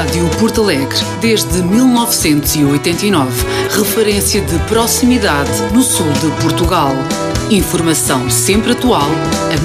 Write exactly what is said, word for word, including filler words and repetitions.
Rádio Porto Alegre, desde mil novecentos e oitenta e nove, referência de proximidade no sul de Portugal. Informação sempre atual,